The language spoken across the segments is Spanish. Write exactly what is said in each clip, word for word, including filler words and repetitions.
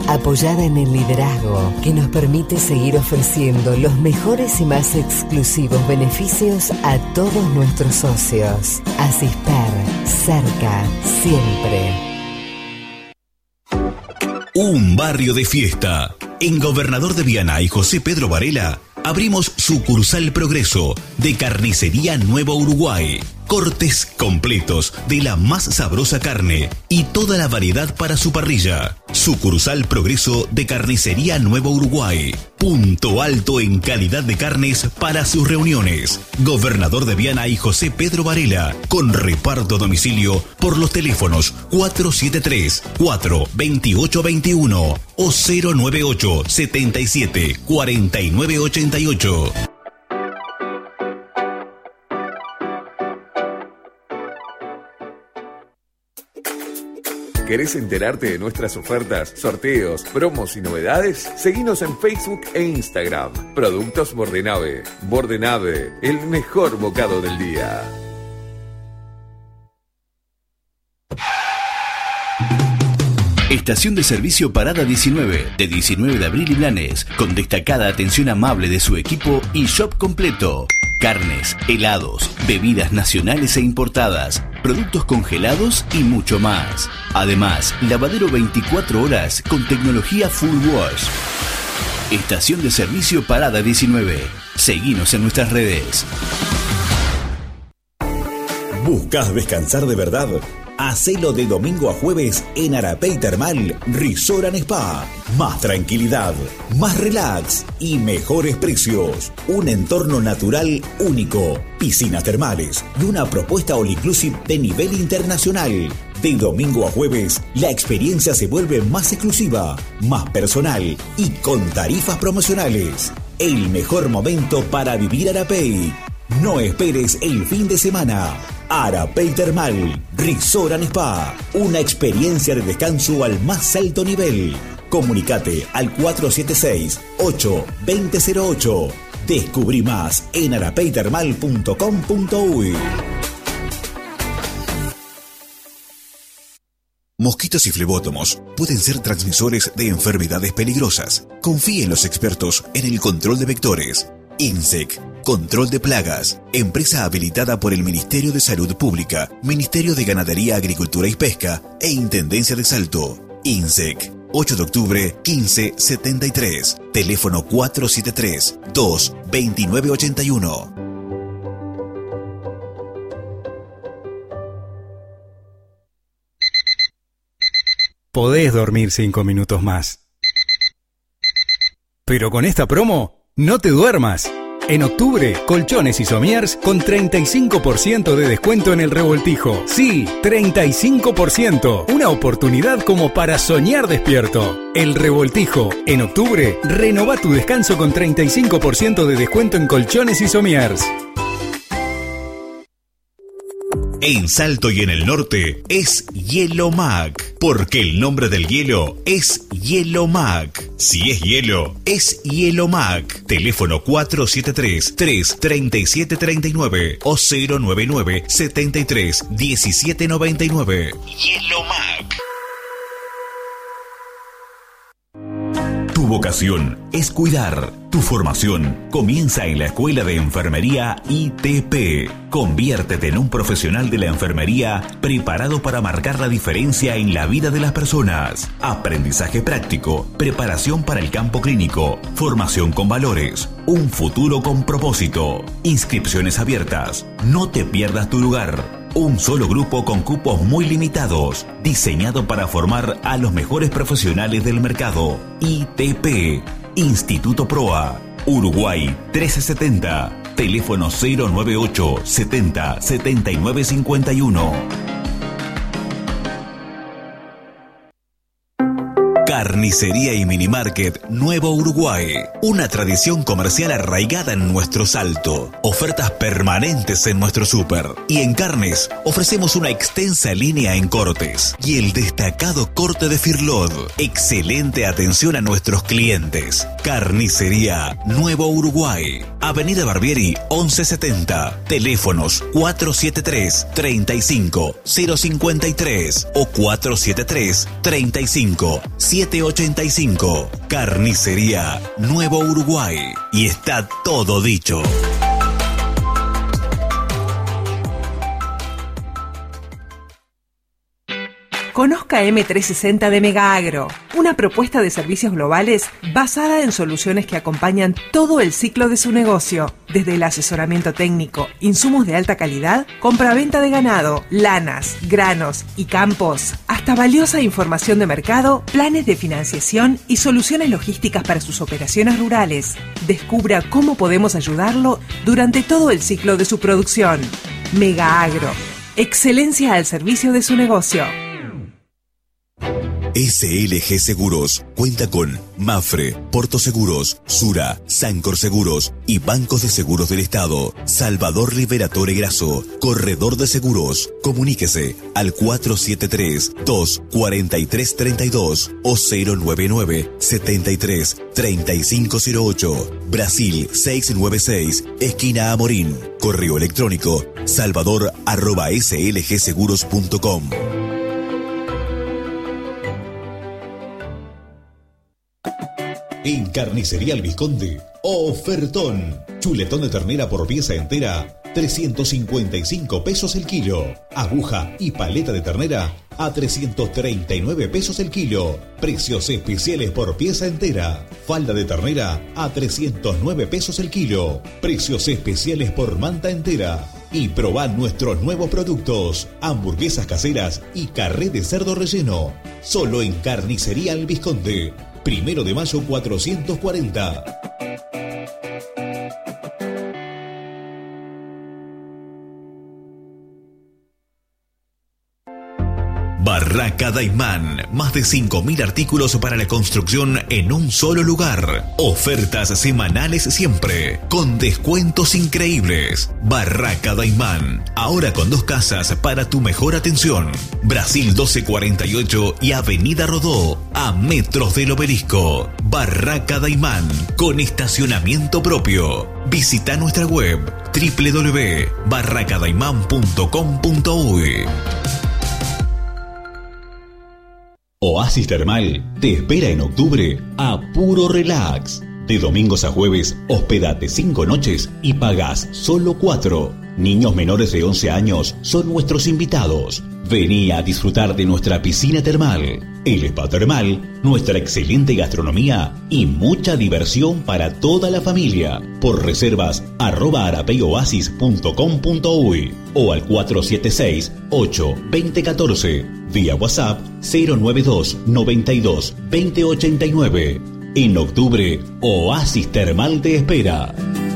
apoyada en el liderazgo que nos permite seguir ofreciendo los mejores y más exclusivos beneficios a todos nuestros socios. Asisper, cerca, siempre. Un barrio de fiesta. En Gobernador de Viana y José Pedro Varela abrimos sucursal Progreso de Carnicería Nuevo Uruguay. Cortes completos de la más sabrosa carne y toda la variedad para su parrilla. Sucursal Progreso de Carnicería Nuevo Uruguay. Punto alto en calidad de carnes para sus reuniones. Gobernador de Viana y José Pedro Varela. Con reparto a domicilio por los teléfonos cuatro siete tres, cuatro dos ocho dos uno o cero nueve ocho, setenta y siete, cuarenta y nueve ochenta y ocho. ¿Querés enterarte de nuestras ofertas, sorteos, promos y novedades? Seguinos en Facebook e Instagram. Productos Bordenave. Bordenave, el mejor bocado del día. Estación de servicio Parada diecinueve, de diecinueve de abril y Blanes, con destacada atención amable de su equipo y shop completo. Carnes, helados, bebidas nacionales e importadas, productos congelados y mucho más. Además, lavadero veinticuatro horas con tecnología Full Wash. Estación de servicio Parada diecinueve. Seguinos en nuestras redes. ¿Buscas descansar de verdad? Hacelo de domingo a jueves en Arapey Termal Resort and Spa. Más tranquilidad, más relax y mejores precios. Un entorno natural único, piscinas termales y una propuesta all inclusive de nivel internacional. De domingo a jueves, la experiencia se vuelve más exclusiva, más personal y con tarifas promocionales. El mejor momento para vivir Arapey. No esperes el fin de semana. Arapey Termal Resort and Spa. Una experiencia de descanso al más alto nivel. Comunicate al cuatro siete seis, ocho dos cero cero ocho. Descubrí más en arapey termal punto com punto uy. Mosquitos y flebótomos pueden ser transmisores de enfermedades peligrosas. Confíe en los expertos en el control de vectores. INSEC, Control de Plagas, empresa habilitada por el Ministerio de Salud Pública, Ministerio de Ganadería, Agricultura y Pesca e Intendencia de Salto. INSEC, ocho de octubre, quince setenta y tres, teléfono cuatro siete tres, dos dos nueve ocho uno. Podés dormir cinco minutos más. Pero con esta promo, no te duermas. En octubre, colchones y somiers con treinta y cinco por ciento de descuento en el revoltijo. Sí, treinta y cinco por ciento. Una oportunidad como para soñar despierto. El revoltijo. En octubre, renova tu descanso con treinta y cinco por ciento de descuento en colchones y somiers. En Salto y en el norte es Hielomac, porque el nombre del hielo es Hielomac. Si es hielo, es Hielomac. Teléfono cuatro siete tres, tres tres siete tres nueve o cero nueve nueve, setenta y tres, diecisiete noventa y nueve. Hielomac. Tu vocación es cuidar. Tu formación comienza en la Escuela de Enfermería I T P. Conviértete en un profesional de la enfermería preparado para marcar la diferencia en la vida de las personas. Aprendizaje práctico, preparación para el campo clínico, formación con valores, un futuro con propósito. Inscripciones abiertas. No te pierdas tu lugar. Un solo grupo con cupos muy limitados, diseñado para formar a los mejores profesionales del mercado. I T P, Instituto Proa, Uruguay trece setenta, teléfono cero nueve ocho, setenta, setenta y nueve cincuenta y uno. Carnicería y Minimarket Nuevo Uruguay. Una tradición comercial arraigada en nuestro Salto. Ofertas permanentes en nuestro súper. Y en carnes ofrecemos una extensa línea en cortes. Y el destacado corte de Firlod. Excelente atención a nuestros clientes. Carnicería Nuevo Uruguay. Avenida Barbieri once setenta. Teléfonos cuatro siete tres, treinta y cinco, cero cincuenta y tres o cuatro siete tres, treinta y cinco, siete siete ochenta y cinco. Carnicería Nuevo Uruguay. Y está todo dicho. Conozca eme trescientos sesenta de Megaagro, una propuesta de servicios globales basada en soluciones que acompañan todo el ciclo de su negocio, desde el asesoramiento técnico, insumos de alta calidad, compraventa de ganado, lanas, granos y campos, hasta valiosa información de mercado, planes de financiación y soluciones logísticas para sus operaciones rurales. Descubra cómo podemos ayudarlo durante todo el ciclo de su producción. Megaagro, excelencia al servicio de su negocio. S L G Seguros cuenta con Mafre, Porto Seguros, Sura, Sancor Seguros y Bancos de Seguros del Estado. Salvador Liberatore Grasso, Corredor de Seguros. Comuníquese al cuatro siete tres, dos cuatro tres tres dos o cero nueve nueve, setenta y tres, treinta y cinco cero ocho. Brasil seiscientos noventa y seis, esquina Amorín. Correo electrónico salvador arroba slgseguros punto com. En Carnicería El Visconde, ofertón. Chuletón de ternera por pieza entera, trescientos cincuenta y cinco pesos el kilo. Aguja y paleta de ternera a trescientos treinta y nueve pesos el kilo. Precios especiales por pieza entera. Falda de ternera a trescientos nueve pesos el kilo. Precios especiales por manta entera. Y probá nuestros nuevos productos, hamburguesas caseras y carré de cerdo relleno. Solo en Carnicería El Visconde. Primero de mayo cuatrocientos cuarenta. Barraca Daimán, más de cinco mil artículos para la construcción en un solo lugar. Ofertas semanales siempre, con descuentos increíbles. Barraca Daimán, ahora con dos casas para tu mejor atención. Brasil doce cuarenta y ocho y Avenida Rodó, a metros del Obelisco. Barraca Daimán, con estacionamiento propio. Visita nuestra web doble u doble u doble u punto barraca daimán punto com punto uy. Oasis Termal te espera en octubre a puro relax. De domingos a jueves, hospedate cinco noches y pagás solo cuatro. Niños menores de once años son nuestros invitados. Vení a disfrutar de nuestra piscina termal, el spa termal, nuestra excelente gastronomía y mucha diversión para toda la familia. Por reservas, arroba arapeyoasis punto com punto uy o al cuatro siete seis, ocho dos cero uno cuatro, vía WhatsApp cero nueve dos, noventa y dos, veinte ochenta y nueve. En octubre, Oasis Termal te espera.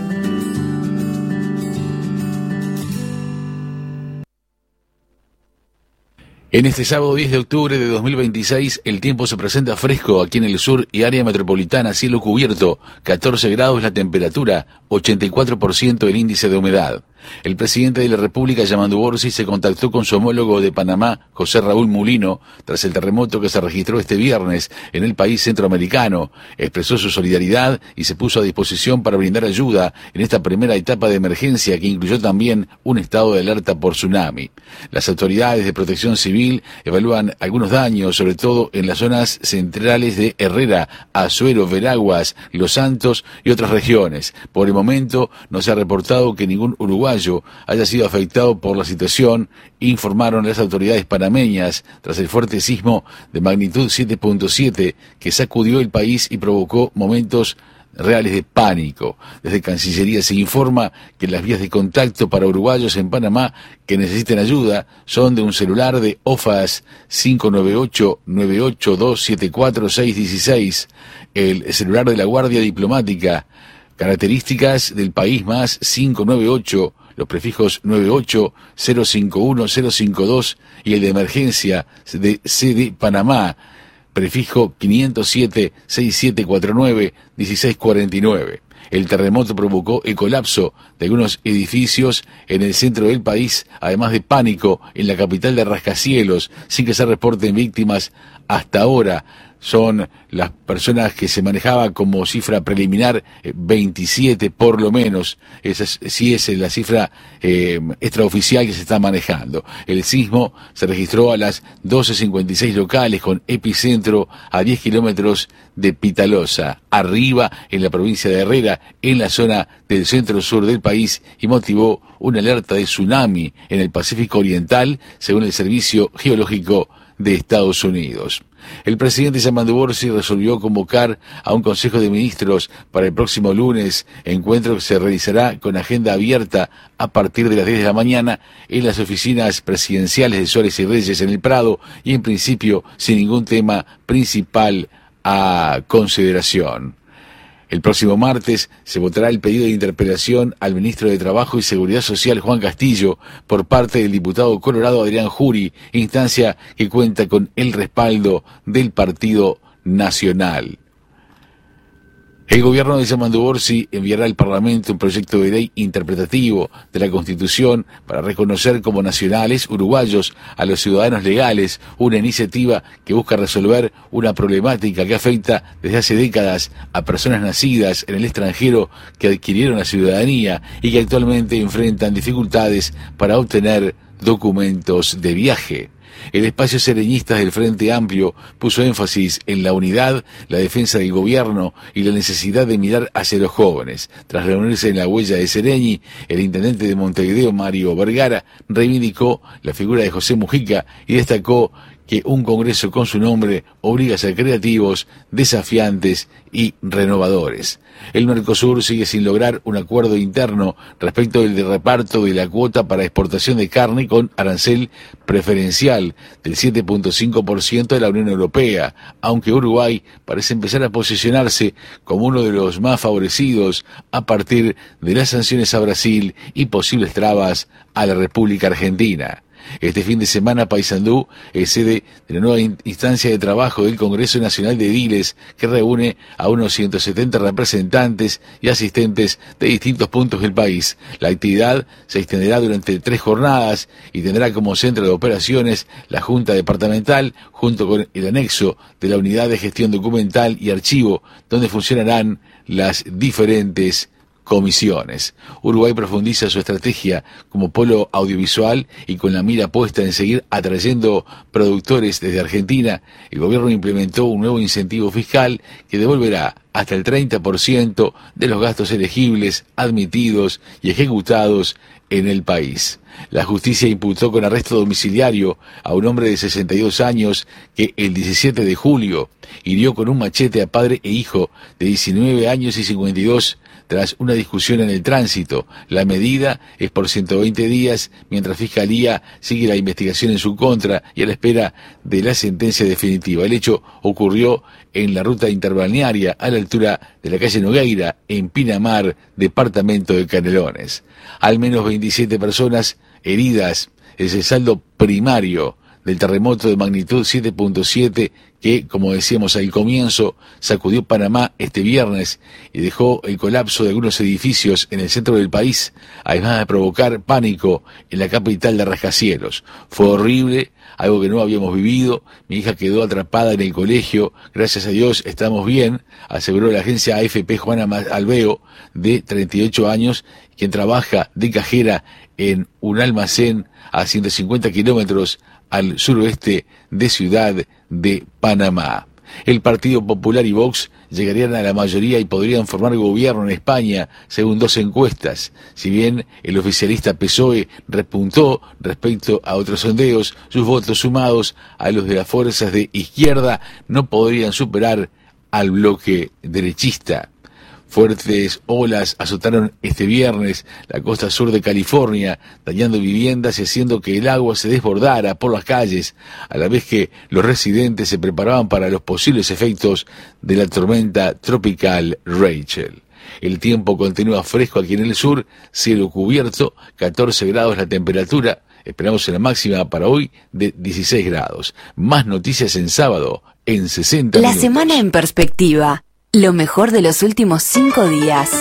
En este sábado diez de octubre de dos mil veintiséis, el tiempo se presenta fresco aquí en el sur y área metropolitana, cielo cubierto, catorce grados la temperatura, ochenta y cuatro por ciento el índice de humedad. El presidente de la República, Yamandu Orsi, se contactó con su homólogo de Panamá, José Raúl Mulino, tras el terremoto que se registró este viernes en el país centroamericano. Expresó su solidaridad y se puso a disposición para brindar ayuda en esta primera etapa de emergencia que incluyó también un estado de alerta por tsunami. Las autoridades de protección civil evalúan algunos daños, sobre todo en las zonas centrales de Herrera, Azuero, Veraguas, Los Santos y otras regiones. Por el momento no se ha reportado que ningún uruguayo haya sido afectado por la situación, informaron las autoridades panameñas tras el fuerte sismo de magnitud siete punto siete que sacudió el país y provocó momentos reales de pánico. Desde Cancillería se informa que las vías de contacto para uruguayos en Panamá que necesiten ayuda son de un celular de O F A S cinco nueve ocho, nueve ocho dos, siete cuatro seis uno seis, el celular de la Guardia Diplomática, características del país más cinco nueve ocho, los prefijos nueve ocho, cero cinco uno, cero cinco dos y el de emergencia de C D Panamá, prefijo quinientos siete, sesenta y siete cuarenta y nueve, dieciséis cuarenta y nueve. El terremoto provocó el colapso de algunos edificios en el centro del país, además de pánico en la capital de Rascacielos, sin que se reporten víctimas hasta ahora. son las personas que se manejaba como cifra preliminar, eh, veintisiete por lo menos. Esa es, sí es la cifra eh, extraoficial que se está manejando. El sismo se registró a las doce cincuenta y seis locales, con epicentro a diez kilómetros de Pitalosa, arriba en la provincia de Herrera, en la zona del centro-sur del país, y motivó una alerta de tsunami en el Pacífico Oriental, según el Servicio Geológico de Estados Unidos. El presidente Samandu Borsi resolvió convocar a un Consejo de Ministros para el próximo lunes, encuentro que se realizará con agenda abierta a partir de las diez de la mañana en las oficinas presidenciales de Suárez y Reyes en el Prado, y en principio sin ningún tema principal a consideración. El próximo martes se votará el pedido de interpelación al ministro de Trabajo y Seguridad Social, Juan Castillo, por parte del diputado colorado Adrián Jury, instancia que cuenta con el respaldo del Partido Nacional. El gobierno de Samandu Borsi enviará al Parlamento un proyecto de ley interpretativo de la Constitución para reconocer como nacionales uruguayos a los ciudadanos legales, una iniciativa que busca resolver una problemática que afecta desde hace décadas a personas nacidas en el extranjero que adquirieron la ciudadanía y que actualmente enfrentan dificultades para obtener documentos de viaje. El espacio sereñistas del Frente Amplio puso énfasis en la unidad, la defensa del gobierno y la necesidad de mirar hacia los jóvenes. Tras reunirse en la huella de Sereñi, el intendente de Montevideo, Mario Vergara, reivindicó la figura de José Mujica y destacó que un congreso con su nombre obliga a ser creativos, desafiantes y renovadores. El Mercosur sigue sin lograr un acuerdo interno respecto del reparto de la cuota para exportación de carne con arancel preferencial del siete punto cinco por ciento de la Unión Europea, aunque Uruguay parece empezar a posicionarse como uno de los más favorecidos a partir de las sanciones a Brasil y posibles trabas a la República Argentina. Este fin de semana Paysandú es sede de la nueva instancia de trabajo del Congreso Nacional de Ediles, que reúne a unos ciento setenta representantes y asistentes de distintos puntos del país. La actividad se extenderá durante tres jornadas y tendrá como centro de operaciones la Junta Departamental, junto con el anexo de la Unidad de Gestión Documental y Archivo, donde funcionarán las diferentes comisiones. Uruguay profundiza su estrategia como polo audiovisual y con la mira puesta en seguir atrayendo productores desde Argentina. El gobierno implementó un nuevo incentivo fiscal que devolverá hasta el treinta por ciento de los gastos elegibles, admitidos y ejecutados en el país. La justicia imputó con arresto domiciliario a un hombre de sesenta y dos años que el diecisiete de julio hirió con un machete a padre e hijo de diecinueve años y cincuenta y dos tras una discusión en el tránsito. La medida es por ciento veinte días, mientras Fiscalía sigue la investigación en su contra y a la espera de la sentencia definitiva. El hecho ocurrió en la ruta interbalnearia a la altura de la calle Nogueira, en Pinamar, departamento de Canelones. Al menos veintisiete personas heridas es el saldo primario del terremoto de magnitud siete punto siete que, como decíamos al comienzo, sacudió Panamá este viernes y dejó el colapso de algunos edificios en el centro del país, además de provocar pánico en la capital de Rascacielos. Fue horrible, algo que no habíamos vivido. Mi hija quedó atrapada en el colegio, gracias a Dios estamos bien, aseguró la agencia A F P Juana Alveo, de treinta y ocho años, quien trabaja de cajera en un almacén a ciento cincuenta kilómetros al suroeste de Ciudad de Panamá. El Partido Popular y Vox llegarían a la mayoría y podrían formar gobierno en España, según dos encuestas. Si bien el oficialista P S O E repuntó respecto a otros sondeos, sus votos sumados a los de las fuerzas de izquierda no podrían superar al bloque derechista. Fuertes olas azotaron este viernes la costa sur de California, dañando viviendas y haciendo que el agua se desbordara por las calles, a la vez que los residentes se preparaban para los posibles efectos de la tormenta tropical Rachel. El tiempo continúa fresco aquí en el sur, cielo cubierto, catorce grados la temperatura, esperamos una máxima para hoy de dieciséis grados. Más noticias en sábado, en sesenta minutos. La semana en perspectiva. Lo mejor de los últimos cinco días.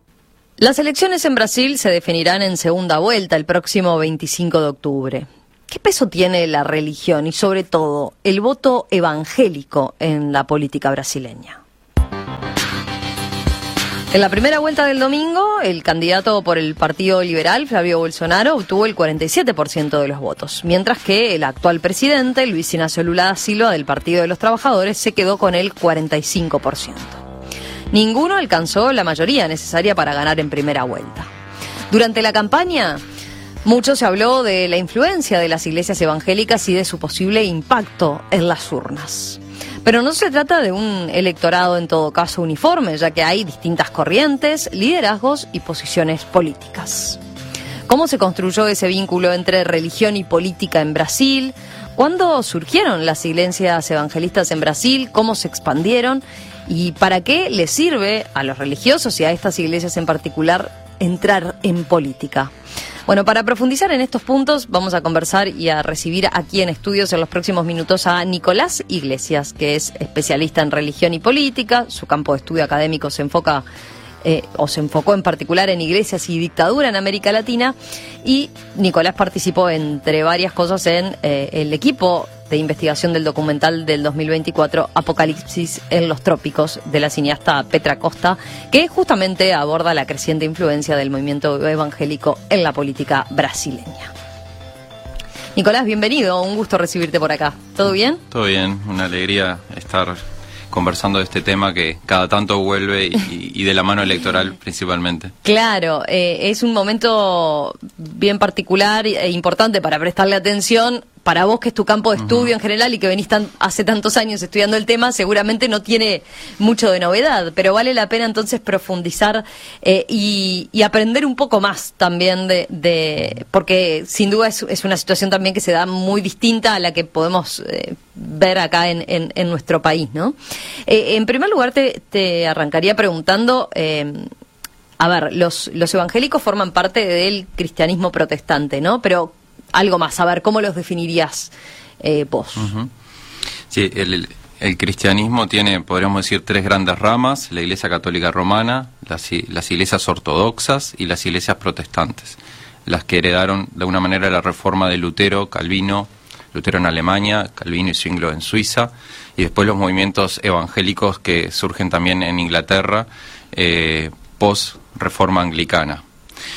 Las elecciones en Brasil se definirán en segunda vuelta el próximo veinticinco de octubre. ¿qué peso tiene la religión y sobre todo el voto evangélico en la política brasileña? En la primera vuelta del domingo, el candidato por el Partido Liberal, Flavio Bolsonaro, obtuvo el cuarenta y siete por ciento de los votos, mientras que el actual presidente, Luis Ignacio Lula da Silva, del Partido de los Trabajadores, se quedó con el cuarenta y cinco por ciento. Ninguno alcanzó la mayoría necesaria para ganar en primera vuelta. Durante la campaña, mucho se habló de la influencia de las iglesias evangélicas y de su posible impacto en las urnas. Pero no se trata de un electorado en todo caso uniforme, ya que hay distintas corrientes, liderazgos y posiciones políticas. ¿Cómo se construyó ese vínculo entre religión y política en Brasil? ¿Cuándo surgieron las iglesias evangelistas en Brasil? ¿Cómo se expandieron? ¿Y para qué les sirve a los religiosos y a estas iglesias en particular entrar en política? Bueno, para profundizar en estos puntos vamos a conversar y a recibir aquí en estudios en los próximos minutos a Nicolás Iglesias, que es especialista en religión y política. Su campo de estudio académico se enfoca eh, o se enfocó en particular en iglesias y dictadura en América Latina, y Nicolás participó, entre varias cosas, en eh, el equipo de investigación del documental del dos mil veinticuatro Apocalipsis en los Trópicos, de la cineasta Petra Costa, que justamente aborda la creciente influencia del movimiento evangélico en la política brasileña. Nicolás, bienvenido, un gusto recibirte por acá. ¿Todo bien? Todo bien, una alegría estar conversando de este tema que cada tanto vuelve y, y de la mano electoral principalmente. Claro, eh, es un momento bien particular e importante para prestarle atención. Para vos, que es tu campo de estudio uh-huh. en general y que venís tan, hace tantos años estudiando el tema, seguramente no tiene mucho de novedad, pero vale la pena entonces profundizar eh, y, y aprender un poco más también de, de porque sin duda es, es una situación también que se da muy distinta a la que podemos eh, ver acá en, en, en nuestro país, ¿no? Eh, en primer lugar te, te arrancaría preguntando, eh, a ver, los, los evangélicos forman parte del cristianismo protestante, ¿no? Pero algo más, a ver, ¿cómo los definirías eh, vos? Uh-huh. Sí, el, el cristianismo tiene, podríamos decir, tres grandes ramas: la Iglesia Católica Romana, las, las iglesias ortodoxas y las iglesias protestantes, las que heredaron de alguna manera la reforma de Lutero, Calvino, Lutero en Alemania, Calvino y Zwinglio en Suiza, y después los movimientos evangélicos que surgen también en Inglaterra, eh, post-reforma anglicana.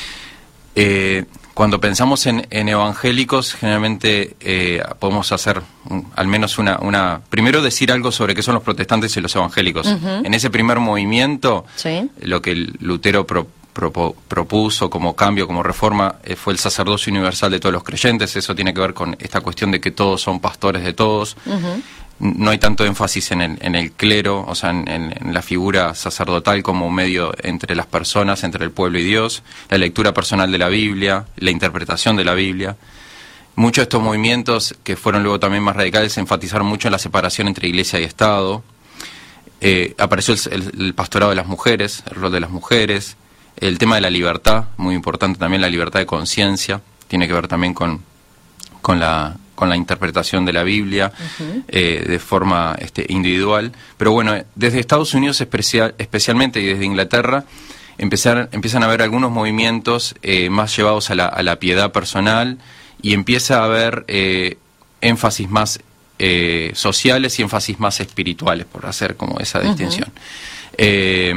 Eh, Cuando pensamos en, en evangélicos, generalmente eh, podemos hacer un, al menos una, una... Primero decir algo sobre qué son los protestantes y los evangélicos. Uh-huh. En ese primer movimiento, ¿sí? Lo que Lutero pro, pro, propuso como cambio, como reforma, eh, fue el sacerdocio universal de todos los creyentes. Eso tiene que ver con esta cuestión de que todos son pastores de todos. Uh-huh. No hay tanto énfasis en el, en el clero, o sea, en, en, en la figura sacerdotal como medio entre las personas, entre el pueblo y Dios, la lectura personal de la Biblia, la interpretación de la Biblia. Muchos de estos movimientos, que fueron luego también más radicales, se enfatizaron mucho en la separación entre Iglesia y Estado. Eh, apareció el, el, el pastorado de las mujeres, el rol de las mujeres, el tema de la libertad, muy importante también la libertad de conciencia, tiene que ver también con, con la... con la interpretación de la Biblia, uh-huh. eh, de forma este, individual. Pero bueno, desde Estados Unidos especial, especialmente y desde Inglaterra, empezar, empiezan a haber algunos movimientos eh, más llevados a la, a la piedad personal, y empieza a haber eh, énfasis más eh, sociales y énfasis más espirituales, por hacer como esa distinción. Uh-huh. Eh,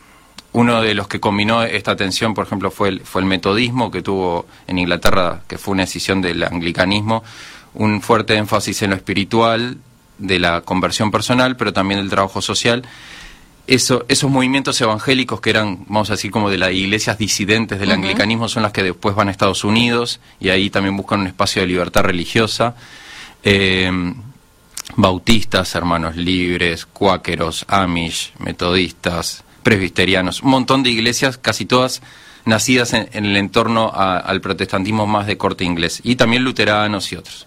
uno de los que combinó esta tensión, por ejemplo, fue el, fue el metodismo, que tuvo en Inglaterra, que fue una escisión del anglicanismo, un fuerte énfasis en lo espiritual, de la conversión personal, pero también del trabajo social. Eso, esos movimientos evangélicos que eran, vamos a decir, como de las iglesias disidentes del uh-huh. anglicanismo, son las que después van a Estados Unidos, y ahí también buscan un espacio de libertad religiosa. Eh, bautistas, hermanos libres, cuáqueros, amish, metodistas, presbiterianos, un montón de iglesias, casi todas nacidas en, en el entorno a, al protestantismo más de corte inglés, y también luteranos y otros.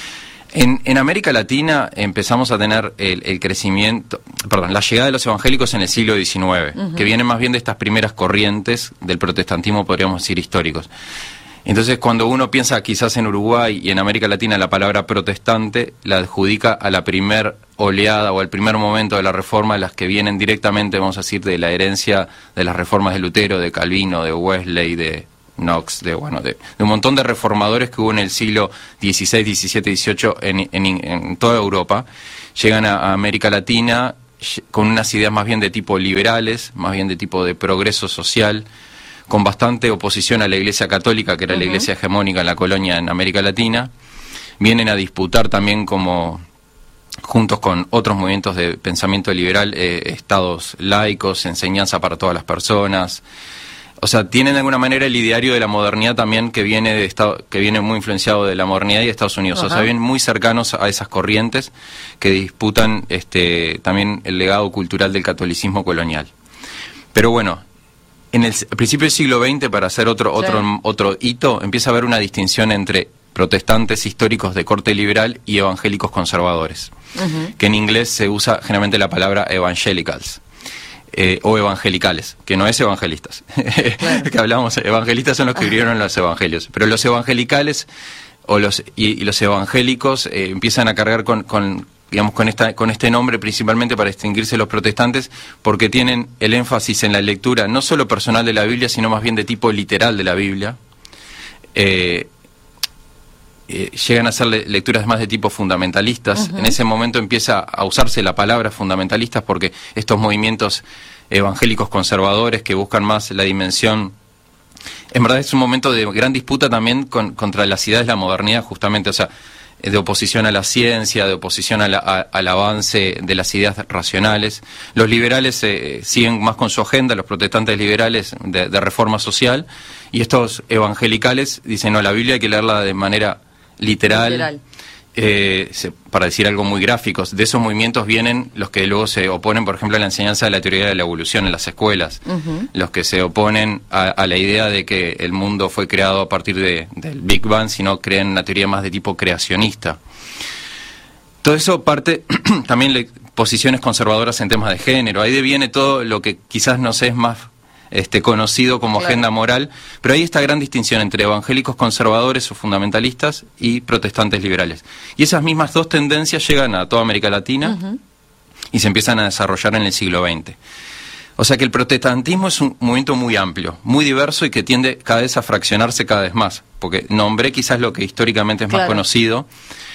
En, en América Latina empezamos a tener el, el crecimiento, perdón, la llegada de los evangélicos en el siglo diecinueve, uh-huh. que viene más bien de estas primeras corrientes del protestantismo, podríamos decir, históricos. Entonces, cuando uno piensa quizás en Uruguay y en América Latina, la palabra protestante la adjudica a la primer oleada o al primer momento de la reforma, las que vienen directamente, vamos a decir, de la herencia de las reformas de Lutero, de Calvino, de Wesley, de Knox, de bueno, de, de un montón de reformadores que hubo en el siglo dieciséis, diecisiete, dieciocho en, en, en toda Europa, llegan a, a América Latina con unas ideas más bien de tipo liberales, más bien de tipo de progreso social, con bastante oposición a la Iglesia Católica, que era uh-huh. la iglesia hegemónica en la colonia en América Latina. Vienen a disputar también como, juntos con otros movimientos de pensamiento liberal, eh, estados laicos, enseñanza para todas las personas. O sea, tienen de alguna manera el ideario de la modernidad también que viene de Estado, que viene muy influenciado de la modernidad y de Estados Unidos. Uh-huh. O sea, vienen muy cercanos a esas corrientes que disputan este, también el legado cultural del catolicismo colonial. Pero bueno, en el principio del siglo veinte, para hacer otro, otro, sí. otro hito, empieza a haber una distinción entre protestantes históricos de corte liberal y evangélicos conservadores, uh-huh. que en inglés se usa generalmente la palabra evangelicals. Eh, o evangelicales, que no es evangelistas. Claro. Que hablamos, evangelistas son los que escribieron los evangelios, pero los evangelicales o los y, y los evangélicos eh, empiezan a cargar con, con digamos con esta con este nombre principalmente para distinguirse de los protestantes, porque tienen el énfasis en la lectura no solo personal de la Biblia, sino más bien de tipo literal de la Biblia. Eh, Eh, llegan a hacer le lecturas más de tipo fundamentalistas. Uh-huh. En ese momento empieza a usarse la palabra fundamentalistas porque estos movimientos evangélicos conservadores que buscan más la dimensión, en verdad es un momento de gran disputa también con, contra las ideas de la modernidad, justamente, o sea, de oposición a la ciencia, de oposición a la, a, al avance de las ideas racionales. Los liberales eh, siguen más con su agenda, los protestantes liberales de, de reforma social, y estos evangelicales dicen, no, la Biblia hay que leerla de manera literal, literal. Eh, se, para decir algo muy gráfico. De esos movimientos vienen los que luego se oponen, por ejemplo, a la enseñanza de la teoría de la evolución en las escuelas, uh-huh. los que se oponen a, a la idea de que el mundo fue creado a partir de, del Big Bang, sino creen una teoría más de tipo creacionista. Todo eso parte también de posiciones conservadoras en temas de género. Ahí viene todo lo que quizás no sé es más Este, conocido como claro. agenda moral, pero hay esta gran distinción entre evangélicos conservadores o fundamentalistas y protestantes liberales. Y esas mismas dos tendencias llegan a toda América Latina uh-huh. y se empiezan a desarrollar en el siglo veinte. O sea que el protestantismo es un movimiento muy amplio, muy diverso y que tiende cada vez a fraccionarse cada vez más, porque nombré quizás lo que históricamente es claro. más conocido,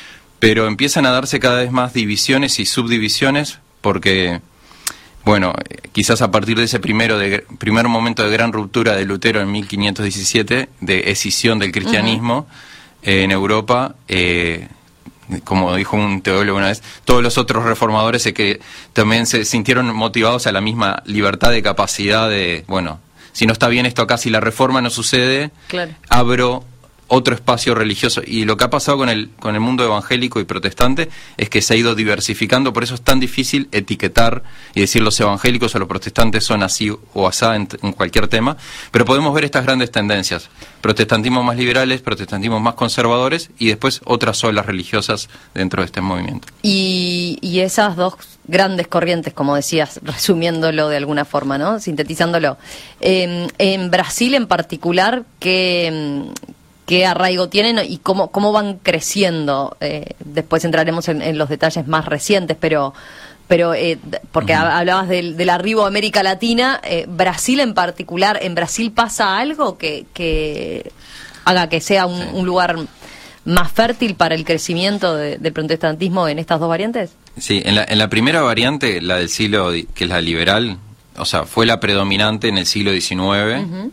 pero empiezan a darse cada vez más divisiones y subdivisiones porque... Bueno, quizás a partir de ese primero de, primer momento de gran ruptura de Lutero en mil quinientos diecisiete, de escisión del cristianismo uh-huh. eh, en Europa, eh, como dijo un teólogo una vez, todos los otros reformadores eh, que también se sintieron motivados a la misma libertad de capacidad de, bueno, si no está bien esto acá, si la reforma no sucede, claro. abro otro espacio religioso. Y lo que ha pasado con el con el mundo evangélico y protestante es que se ha ido diversificando, por eso es tan difícil etiquetar y decir los evangélicos o los protestantes son así o asá en, en cualquier tema, pero podemos ver estas grandes tendencias: protestantismos más liberales, protestantismos más conservadores y después otras olas religiosas dentro de este movimiento. Y, y esas dos grandes corrientes, como decías, resumiéndolo de alguna forma, ¿no? Sintetizándolo. Eh, en Brasil en particular, ¿qué, qué arraigo tienen y cómo, cómo van creciendo? Eh, después entraremos en, en los detalles más recientes, pero... pero eh, porque uh-huh. hablabas del, del arribo a América Latina, eh, Brasil en particular, ¿en Brasil pasa algo que, que haga que sea un, sí. un lugar más fértil para el crecimiento de, del protestantismo en estas dos variantes? Sí, en la, en la primera variante, la del siglo, que es la liberal, o sea, fue la predominante en el siglo diecinueve uh-huh.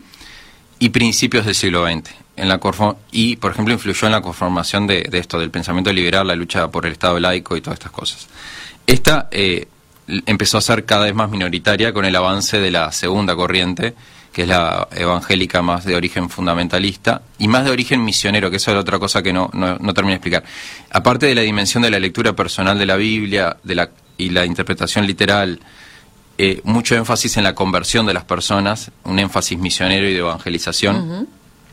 y principios del siglo veinte. En la conform- y, por ejemplo, influyó en la conformación de, de esto, del pensamiento liberal, la lucha por el Estado laico y todas estas cosas. Esta eh, empezó a ser cada vez más minoritaria con el avance de la segunda corriente, que es la evangélica más de origen fundamentalista y más de origen misionero, que eso es otra cosa que no, no, no termino de explicar. Aparte de la dimensión de la lectura personal de la Biblia de la, y la interpretación literal, eh, mucho énfasis en la conversión de las personas, un énfasis misionero y de evangelización. Uh-huh.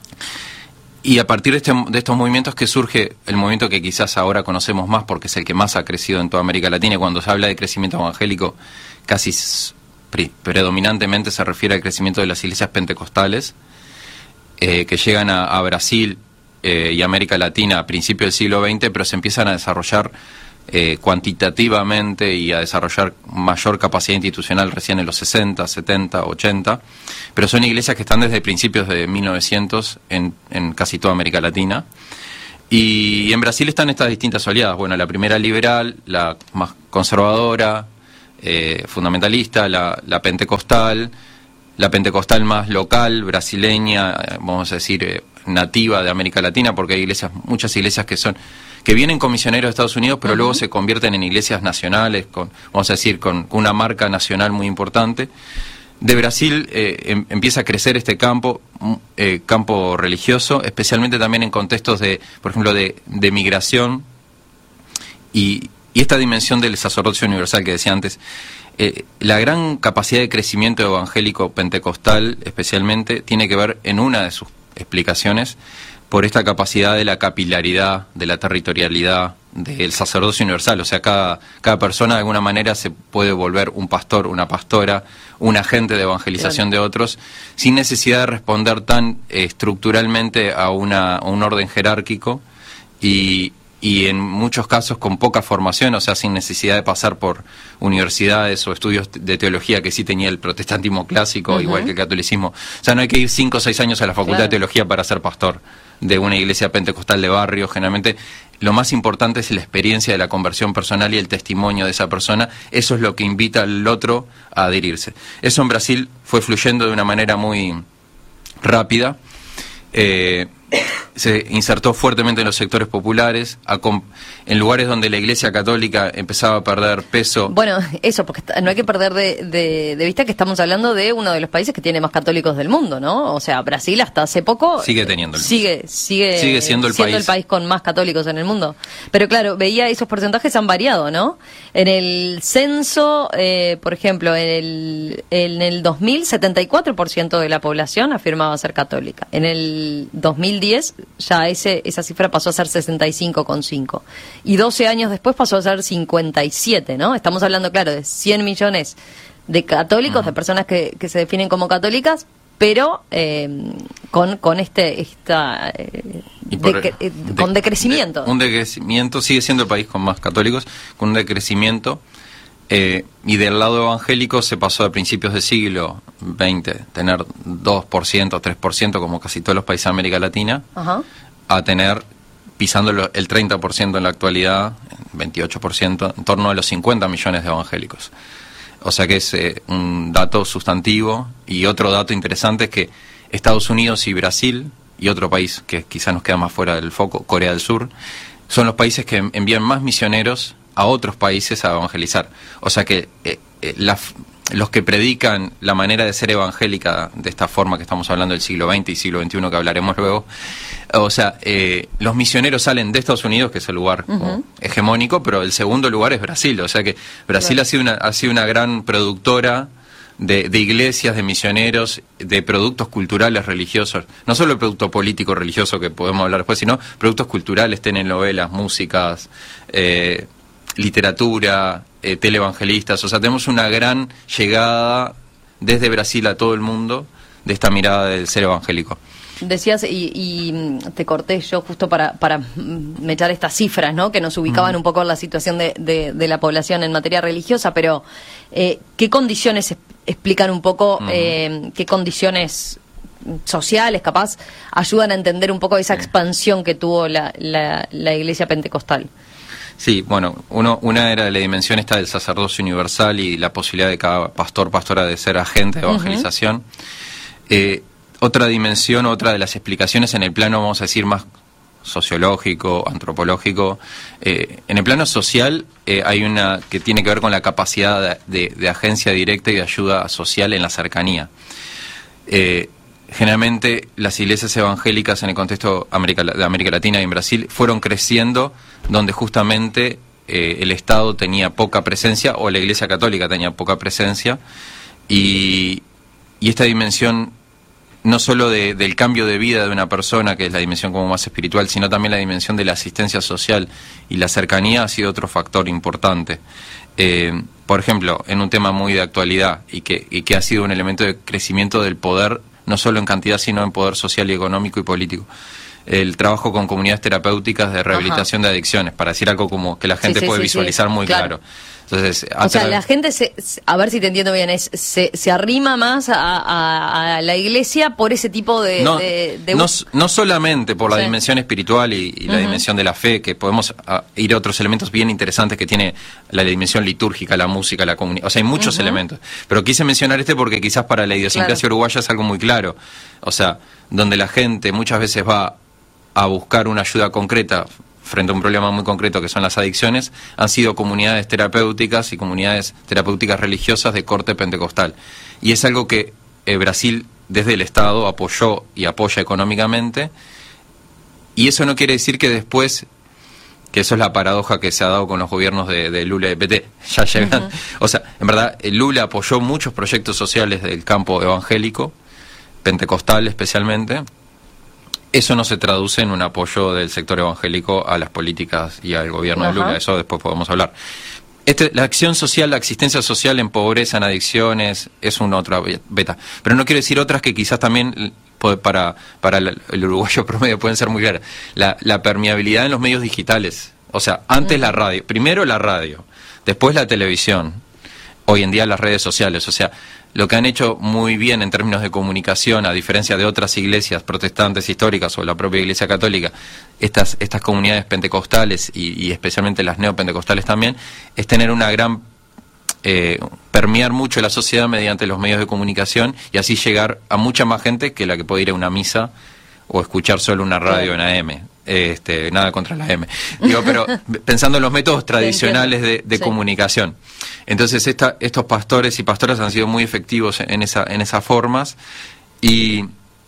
Y a partir de, este, de estos movimientos que surge el movimiento que quizás ahora conocemos más porque es el que más ha crecido en toda América Latina, y cuando se habla de crecimiento evangélico casi pre, predominantemente se refiere al crecimiento de las iglesias pentecostales eh, que llegan a, a Brasil eh, y América Latina a principios del siglo veinte, pero se empiezan a desarrollar eh, cuantitativamente y a desarrollar mayor capacidad institucional recién en los sesenta, setenta, ochenta, pero son iglesias que están desde principios de mil novecientos en, en casi toda América Latina. Y en Brasil están estas distintas oleadas. Bueno, la primera liberal, la más conservadora, eh, fundamentalista, la, la pentecostal, la pentecostal más local, brasileña, eh, vamos a decir, eh, nativa de América Latina, porque hay iglesias, muchas iglesias que son que vienen con misioneros de Estados Unidos, pero uh-huh. luego se convierten en iglesias nacionales, con, vamos a decir, con una marca nacional muy importante. De Brasil eh, em, empieza a crecer este campo, eh, campo religioso, especialmente también en contextos de, por ejemplo, de, de migración y, y esta dimensión del sacerdocio universal que decía antes. Eh, la gran capacidad de crecimiento evangélico pentecostal, especialmente, tiene que ver en una de sus explicaciones por esta capacidad de la capilaridad, de la territorialidad, del sacerdocio universal. O sea, cada, cada persona de alguna manera se puede volver un pastor, una pastora, un agente de evangelización claro. de otros, sin necesidad de responder tan eh, estructuralmente a, una, a un orden jerárquico y, y en muchos casos con poca formación, o sea, sin necesidad de pasar por universidades o estudios de teología que sí tenía el protestantismo clásico, uh-huh. igual que el catolicismo. O sea, no hay que ir cinco o seis años a la facultad claro. de teología para ser pastor de una iglesia pentecostal de barrio. Generalmente lo más importante es la experiencia de la conversión personal y el testimonio de esa persona. Eso es lo que invita al otro a adherirse. Eso en Brasil fue fluyendo de una manera muy rápida. Eh, se insertó fuertemente en los sectores populares, a comp- en lugares donde la Iglesia Católica empezaba a perder peso. Bueno, eso, porque no hay que perder de, de, de vista que estamos hablando de uno de los países que tiene más católicos del mundo, ¿no? O sea, Brasil hasta hace poco sigue teniendo el sigue sigue sigue siendo el siendo país el país con más católicos en el mundo. Pero claro, veía esos porcentajes han variado, ¿no? En el censo, eh, por ejemplo, en el en el dos mil, setenta y cuatro por ciento de la población afirmaba ser católica. En el dos mil diez ya ese esa cifra pasó a ser sesenta y cinco coma cinco y doce años después pasó a ser cincuenta y siete, ¿no? Estamos hablando, claro, de cien millones de católicos, uh-huh. de personas que, que se definen como católicas, pero eh, con con este esta eh, por, de, eh, de, con decrecimiento. De, un decrecimiento, sigue siendo el país con más católicos, con un decrecimiento. Eh, y del lado evangélico se pasó a principios del siglo veinte, tener dos por ciento, tres por ciento, como casi todos los países de América Latina, uh-huh. a tener, pisando el treinta por ciento en la actualidad, veintiocho por ciento, en torno a los cincuenta millones de evangélicos. O sea que es eh, un dato sustantivo. Y otro dato interesante es que Estados Unidos y Brasil, y otro país que quizás nos queda más fuera del foco, Corea del Sur, son los países que envían más misioneros a otros países a evangelizar. O sea que eh, eh, la, los que predican la manera de ser evangélica de esta forma que estamos hablando del siglo veinte y siglo veintiuno, que hablaremos luego, o sea, eh, los misioneros salen de Estados Unidos, que es el lugar uh-huh. como, hegemónico, pero el segundo lugar es Brasil. O sea que Brasil claro. ha sido una, ha sido una gran productora de, de iglesias, de misioneros, de productos culturales religiosos, no solo el producto político religioso que podemos hablar después, sino productos culturales, telenovelas, músicas, eh, literatura, eh, televangelistas. O sea, tenemos una gran llegada desde Brasil a todo el mundo de esta mirada del ser evangélico. Decías, y, y te corté yo justo para, para me echar estas cifras, ¿no?, que nos ubicaban mm. un poco en la situación de, de, de la población en materia religiosa, pero eh, ¿qué condiciones explican un poco, mm. eh, qué condiciones sociales, capaz, ayudan a entender un poco esa expansión que tuvo la, la, la Iglesia Pentecostal? Sí, bueno, uno, una era la dimensión esta del sacerdocio universal y la posibilidad de cada pastor, pastora de ser agente de evangelización. Uh-huh. Eh, otra dimensión, otra de las explicaciones en el plano, vamos a decir, más sociológico, antropológico. Eh, en el plano social eh, hay una que tiene que ver con la capacidad de, de, de agencia directa y de ayuda social en la cercanía. Eh, Generalmente las iglesias evangélicas en el contexto América, de América Latina y en Brasil fueron creciendo donde justamente eh, el Estado tenía poca presencia o la Iglesia Católica tenía poca presencia y, y esta dimensión no solo de, del cambio de vida de una persona, que es la dimensión como más espiritual, sino también la dimensión de la asistencia social y la cercanía ha sido otro factor importante. Eh, por ejemplo, en un tema muy de actualidad y que, y que ha sido un elemento de crecimiento del poder no solo en cantidad, sino en poder social y económico y político. el trabajo con comunidades terapéuticas de rehabilitación Ajá. de adicciones, para decir algo como que la gente sí, sí, puede sí, visualizar sí. muy claro. claro. Entonces, o sea, la gente, se, a ver si te entiendo bien, es, se, se arrima más a, a, a la iglesia por ese tipo de... No, de, de... no, no solamente por la sí. dimensión espiritual y, y la uh-huh. dimensión de la fe, que podemos a, ir a otros elementos bien interesantes que tiene la dimensión litúrgica, la música, la comunidad, o sea, hay muchos uh-huh. elementos. Pero quise mencionar este porque quizás para la idiosincrasia claro. uruguaya es algo muy claro. O sea, donde la gente muchas veces va a buscar una ayuda concreta frente a un problema muy concreto que son las adicciones, han sido comunidades terapéuticas y comunidades terapéuticas religiosas de corte pentecostal. Y es algo que eh, Brasil desde el Estado apoyó y apoya económicamente, y eso no quiere decir que después, que eso es la paradoja que se ha dado con los gobiernos de, de Lula y de P T, ya llegan, uh-huh. o sea, en verdad Lula apoyó muchos proyectos sociales del campo evangélico, pentecostal especialmente. Eso no se traduce en un apoyo del sector evangélico a las políticas y al gobierno Ajá. de Lula, eso después podemos hablar. Este, la acción social, la existencia social en pobreza, en adicciones, es una otra beta. Pero no quiero decir otras que quizás también para, para el uruguayo promedio pueden ser muy claras. La, la permeabilidad en los medios digitales. O sea, antes la radio, primero la radio, después la televisión, hoy en día las redes sociales. O sea, lo que han hecho muy bien en términos de comunicación, a diferencia de otras iglesias protestantes históricas o la propia Iglesia Católica, estas estas comunidades pentecostales y, y especialmente las neopentecostales también, es tener una gran... Eh, permear mucho la sociedad mediante los medios de comunicación y así llegar a mucha más gente que la que puede ir a una misa o escuchar solo una radio en A M. Este, nada contra la A M. Digo, pero pensando en los métodos tradicionales de, de sí. comunicación. Entonces esta, estos pastores y pastoras han sido muy efectivos en esa en esas formas y,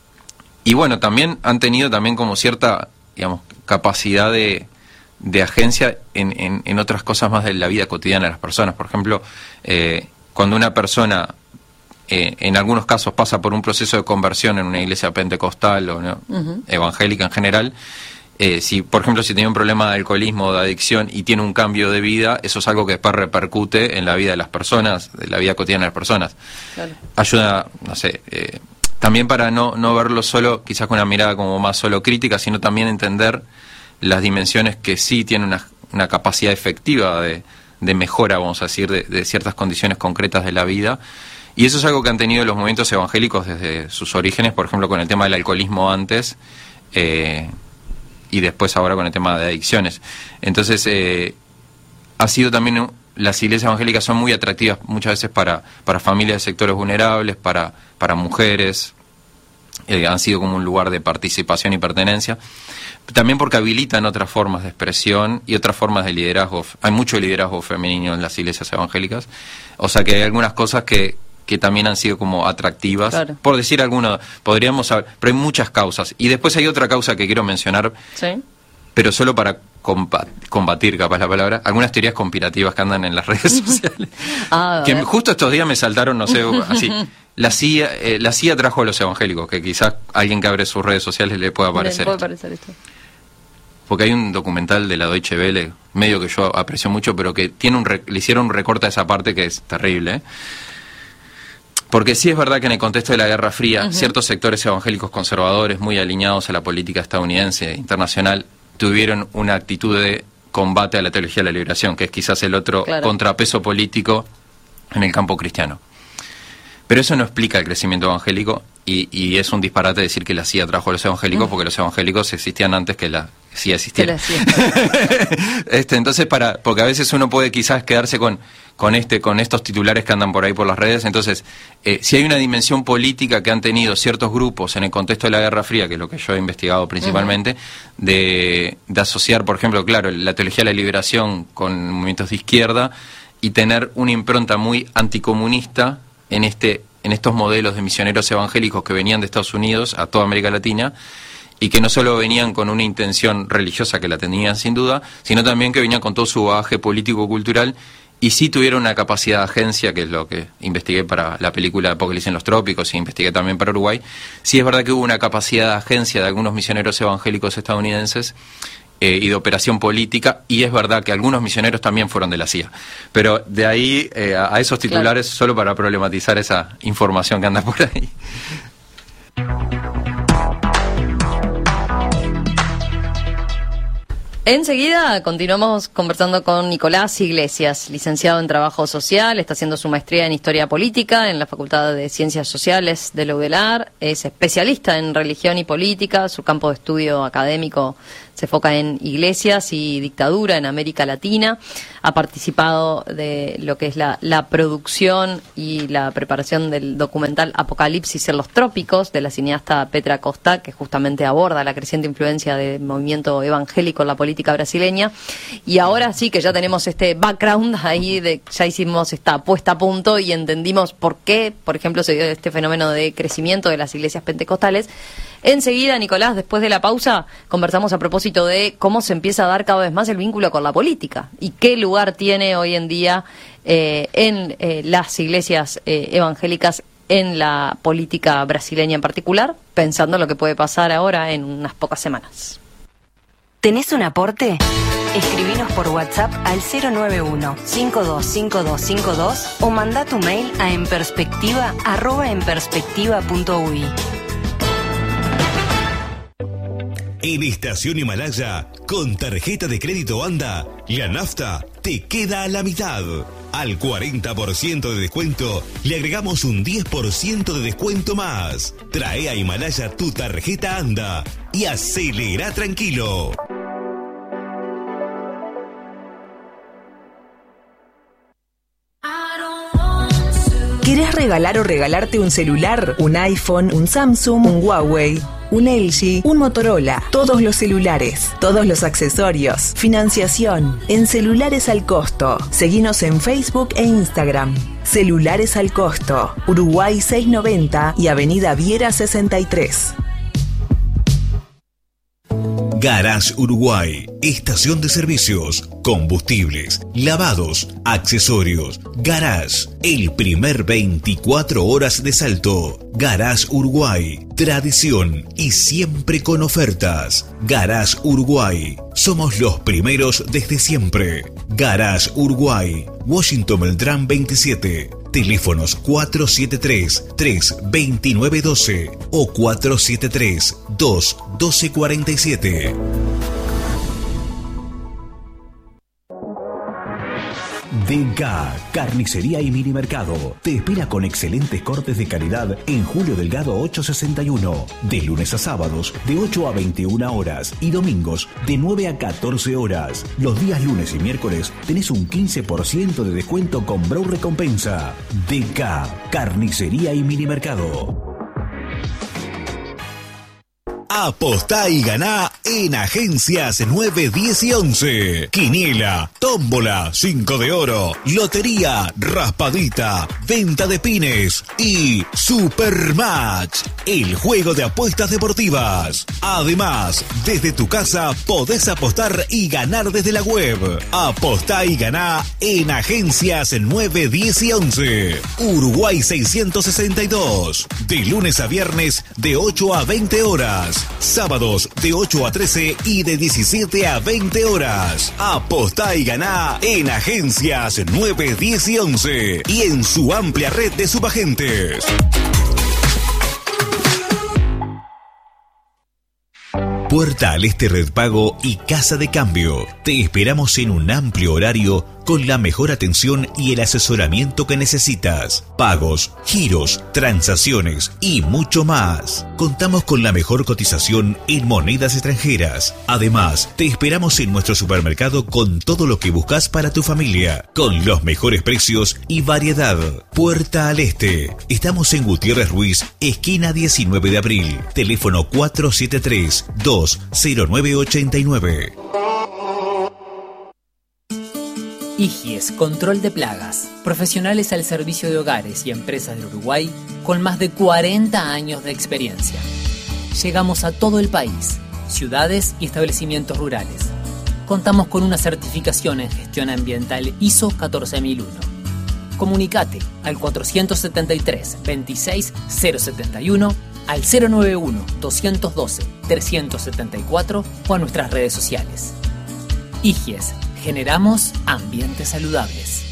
y bueno, también han tenido también como cierta, digamos, capacidad de, de agencia en, en, en otras cosas más de la vida cotidiana de las personas. Por ejemplo, eh, cuando una persona eh, en algunos casos pasa por un proceso de conversión en una iglesia pentecostal o ¿no? uh-huh. evangélica en general, Eh, si, por ejemplo, si tiene un problema de alcoholismo o de adicción y tiene un cambio de vida, eso es algo que después repercute en la vida de las personas, de la vida cotidiana de las personas. Claro. Ayuda, no sé, eh, también para no, no verlo solo, quizás con una mirada como más solo crítica, sino también entender las dimensiones que sí tienen una, una capacidad efectiva de, de mejora, vamos a decir, de, de ciertas condiciones concretas de la vida. Y eso es algo que han tenido los movimientos evangélicos desde sus orígenes, por ejemplo, con el tema del alcoholismo antes, eh, y después ahora con el tema de adicciones. Entonces, eh, ha sido también, las iglesias evangélicas son muy atractivas muchas veces para, para familias de sectores vulnerables, para, para mujeres, eh, han sido como un lugar de participación y pertenencia, también porque habilitan otras formas de expresión y otras formas de liderazgo. Hay mucho liderazgo femenino en las iglesias evangélicas, o sea que hay algunas cosas que que también han sido como atractivas, claro. por decir alguno, podríamos saber, pero hay muchas causas. Y después hay otra causa que quiero mencionar, ¿sí? pero solo para combat, combatir, capaz la palabra, algunas teorías conspirativas que andan en las redes sociales. ah, que justo estos días me saltaron, no sé, así, la C I A, eh, la C I A trajo a los evangélicos, que quizás alguien que abre sus redes sociales le pueda aparecer. Le puede aparecer esto. Porque hay un documental de la Deutsche Welle, medio que yo aprecio mucho, pero que tiene un re, le hicieron un recorte a esa parte que es terrible, ¿eh? Porque sí es verdad que en el contexto de la Guerra Fría, uh-huh. ciertos sectores evangélicos conservadores, muy alineados a la política estadounidense e internacional, tuvieron una actitud de combate a la teología de la liberación, que es quizás el otro claro. contrapeso político en el campo cristiano. Pero eso no explica el crecimiento evangélico, y, y es un disparate decir que la C I A trajo a los evangélicos, uh-huh. porque los evangélicos existían antes que la C I A existiera. este, entonces, para porque a veces uno puede quizás quedarse con... con este con estos titulares que andan por ahí por las redes. Entonces, eh, si hay una dimensión política que han tenido ciertos grupos en el contexto de la Guerra Fría, que es lo que yo he investigado principalmente, uh-huh. de, de asociar, por ejemplo, claro, la teología de la liberación con movimientos de izquierda y tener una impronta muy anticomunista en este en estos modelos de misioneros evangélicos que venían de Estados Unidos a toda América Latina, y que no solo venían con una intención religiosa, que la tenían sin duda, sino también que venían con todo su bagaje político-cultural. Y sí tuvieron una capacidad de agencia, que es lo que investigué para la película Apocalipsis en los Trópicos, y investigué también para Uruguay. Sí es verdad que hubo una capacidad de agencia de algunos misioneros evangélicos estadounidenses eh, y de operación política, y es verdad que algunos misioneros también fueron de la C I A. Pero de ahí eh, a esos titulares, claro. solo para problematizar esa información que anda por ahí. Enseguida continuamos conversando con Nicolás Iglesias, licenciado en Trabajo Social, está haciendo su maestría en Historia Política en la Facultad de Ciencias Sociales de la U D E L A R, es especialista en religión y política, su campo de estudio académico se enfoca en iglesias y dictadura en América Latina, ha participado de lo que es la, la producción y la preparación del documental Apocalipsis en los Trópicos de la cineasta Petra Costa, que justamente aborda la creciente influencia del movimiento evangélico en la política brasileña. Y ahora sí que ya tenemos este background ahí, de ya hicimos esta puesta a punto y entendimos por qué, por ejemplo, se dio este fenómeno de crecimiento de las iglesias pentecostales. Enseguida, Nicolás, después de la pausa, conversamos a propósito de cómo se empieza a dar cada vez más el vínculo con la política y qué lugar tiene hoy en día eh, en eh, las iglesias eh, evangélicas en la política brasileña en particular, pensando en lo que puede pasar ahora en unas pocas semanas. ¿Tenés un aporte? Escribinos por WhatsApp al cero nueve uno, cinco dos cinco dos cinco dos o mandá tu mail a enperspectiva arroba enperspectiva punto u i. En Estación Himalaya, con tarjeta de crédito ANDA, la nafta te queda a la mitad. Al cuarenta por ciento de descuento, le agregamos un diez por ciento de descuento más. Trae a Himalaya tu tarjeta ANDA y acelera tranquilo. ¿Querés regalar o regalarte un celular? ¿Un iPhone, un Samsung, un Huawei, un L G, un Motorola? Todos los celulares, todos los accesorios, financiación, en Celulares al Costo. Seguinos en Facebook e Instagram. Celulares al Costo, Uruguay seiscientos noventa y Avenida Viera sesenta y tres. Garage Uruguay, estación de servicios, combustibles, lavados, accesorios. Garage, el primer veinticuatro horas de Salto. Garage Uruguay, tradición y siempre con ofertas. Garage Uruguay, somos los primeros desde siempre. Garage Uruguay, Washington Beltrán veintisiete. Teléfonos cuatro siete tres, tres dos nueve uno dos o cuatro siete tres, dos uno dos cuatro siete. D K, Carnicería y Minimercado. Te espera con excelentes cortes de calidad en Julio Delgado ochocientos sesenta y uno. De lunes a sábados, de ocho a veintiuna horas y domingos, de nueve a catorce horas. Los días lunes y miércoles tenés un quince por ciento de descuento con Brow Recompensa. D K, Carnicería y Minimercado. Apostá y ganá en Agencias nueve, diez y once. Quiniela, tómbola, cinco de oro, lotería, raspadita, venta de pines y Supermatch, el juego de apuestas deportivas. Además, desde tu casa podés apostar y ganar desde la web. Apostá y ganá en Agencias nueve, diez y once. Uruguay seiscientos sesenta y dos. De lunes a viernes de ocho a veinte horas. Sábados de ocho a trece y de diecisiete a veinte horas. Apostá y ganá en Agencias nueve, diez y once y en su amplia red de subagentes. Puerta al Este Red Pago y Casa de Cambio. Te esperamos en un amplio horario con la mejor atención y el asesoramiento que necesitas. Pagos, giros, transacciones y mucho más. Contamos con la mejor cotización en monedas extranjeras. Además, te esperamos en nuestro supermercado con todo lo que buscas para tu familia, con los mejores precios y variedad. Puerta al Este. Estamos en Gutiérrez Ruiz, esquina diecinueve de abril. Teléfono cuatro siete tres, dos cero nueve ocho nueve. Igies, control de plagas. Profesionales al servicio de hogares y empresas de Uruguay con más de cuarenta años de experiencia. Llegamos a todo el país, ciudades y establecimientos rurales. Contamos con una certificación en gestión ambiental I S O catorce mil uno. Comunicate al cuatrocientos setenta y tres, veintiséis cero setenta y uno, al cero nueve uno, doscientos doce, trescientos setenta y cuatro o a nuestras redes sociales. Igies. Generamos ambientes saludables.